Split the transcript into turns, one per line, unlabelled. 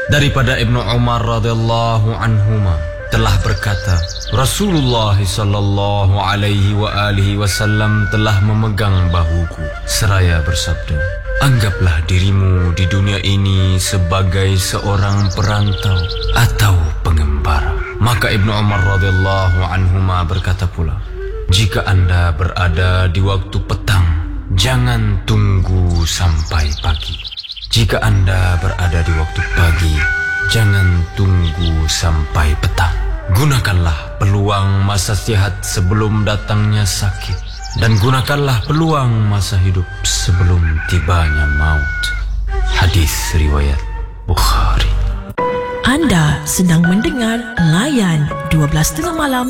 Daripada Ibnu Umar radhiyallahu anhuma telah berkata, Rasulullah sallallahu alaihi wasallam telah memegang bahuku seraya bersabda, anggaplah dirimu di dunia ini sebagai seorang perantau atau pengembara. Maka Ibnu Umar radhiyallahu anhuma berkata pula, jika anda berada di waktu petang, jangan tunggu sampai pagi. Jika anda berada di waktu pagi, jangan tunggu sampai petang. Gunakanlah peluang masa sehat sebelum datangnya sakit, dan gunakanlah peluang masa hidup sebelum tibanya maut. Hadis riwayat Bukhari.
Anda sedang mendengar Layan 12.30 malam